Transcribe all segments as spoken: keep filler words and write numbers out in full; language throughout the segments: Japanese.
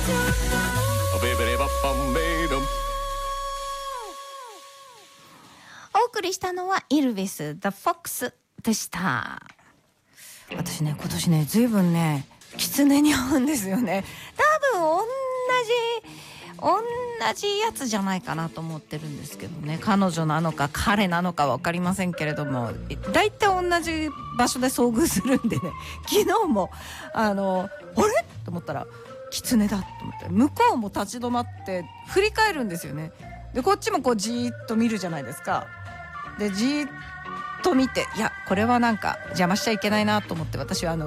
お送りしたのはイルヴィス The Fox でした。私ね今年ねずいぶんね狐に合うんですよね。多分同じ同じやつじゃないかなと思ってるんですけどね。彼女なのか彼なのか分かりませんけれども、だいたい同じ場所で遭遇するんでね、昨日もあのあれと思ったら狐だと思って、向こうも立ち止まって振り返るんですよね。でこっちもこうじーっと見るじゃないですか。でじーっと見て、いやこれはなんか邪魔しちゃいけないなと思って、私はあの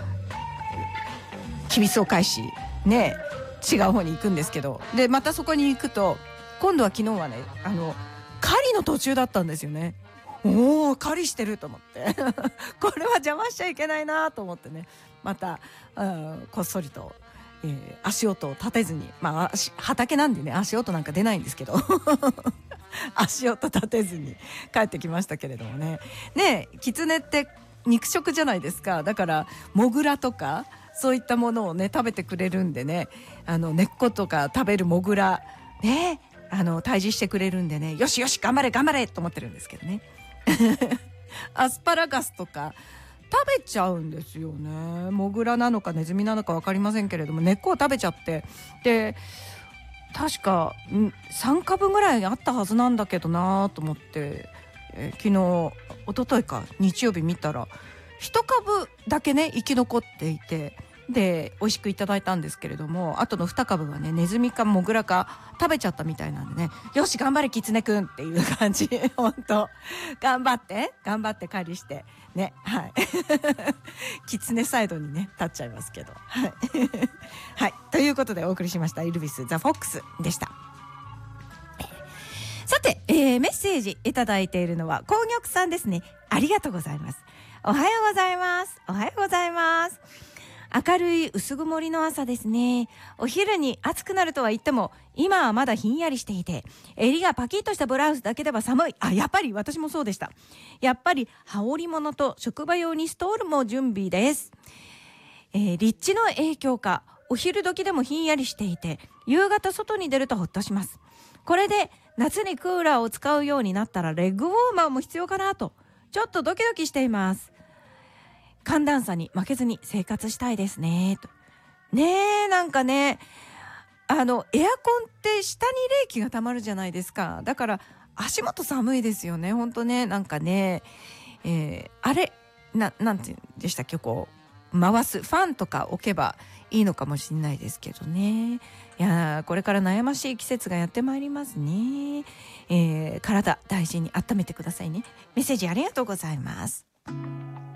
きびすを返しね違う方に行くんですけど、でまたそこに行くと今度は昨日はねあの狩りの途中だったんですよね。おー狩りしてると思ってこれは邪魔しちゃいけないなと思ってね、また、うん、こっそりと、えー、足音を立てずに、まあ足畑なんでね足音なんか出ないんですけど足音立てずに帰ってきましたけれどもね。ねえ狐って肉食じゃないですか。だからモグラとかそういったものをね食べてくれるんでね、あの根っことか食べるモグラね、あの退治してくれるんでね、よしよし頑張れ頑張れと思ってるんですけどねアスパラガスとか食べちゃうんですよね。モグラなのかネズミなのか分かりませんけれども、根っこを食べちゃって、で確かさん株ぐらいあったはずなんだけどなと思って、えー、昨日一昨日か日曜日見たらいち株だけね生き残っていて、で美味しくいただいたんですけれども、あとのに株はねネズミかモグラか食べちゃったみたいなんでね、よし頑張れキツネくんっていう感じ本当頑張って頑張って狩りしてね、はいキツネサイドにね立っちゃいますけどはい、はい、ということでお送りしましたイルヴィスザ・フォックスでした。さて、えー、メッセージいただいているのは紅玉さんですね。ありがとうございます。おはようございます。おはようございます。明るい薄曇りの朝ですね。お昼に暑くなるとは言っても今はまだひんやりしていて、襟がパキッとしたブラウスだけでは寒い。あ、やっぱり私もそうでした。やっぱり羽織物と職場用にストールも準備です。えー、立地の影響かお昼時でもひんやりしていて、夕方外に出るとほっとします。これで夏にクーラーを使うようになったらレッグウォーマーも必要かなとちょっとドキドキしています。寒暖差に負けずに生活したいですねと。ねえ、なんかねあのエアコンって下に冷気がたまるじゃないですか。だから足元寒いですよね本当ね。なんかね、えー、あれななんて言うんでしたっけ、こう回すファンとか置けばいいのかもしれないですけどね。いやこれから悩ましい季節がやってまいりますね。えー、体大事に温めてくださいね。メッセージありがとうございます。